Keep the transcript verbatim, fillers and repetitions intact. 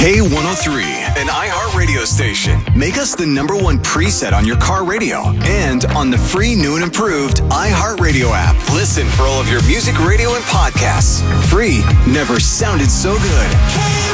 K one oh three, an iHeart radio station. Make us the number one preset on your car radio and on the free new and improved iHeart Radio app. Listen for all of your music, radio, and podcasts. Free never sounded so good.